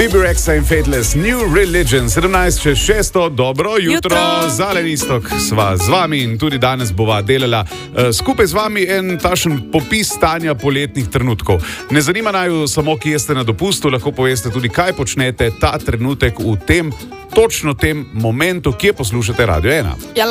Bibi Rexa in Faithless, New Religion, 17:06, dobro jutro. Zalen Istok sva z vami in tudi danes bova delala skupaj z vami en tašen popis stanja poletnih trenutkov. Ne zanima naju samo, kje ste na dopustu, lahko poveste tudi, kaj počnete ta trenutek v tem, točno tem momentu, kje poslušate Radio 1. Ja,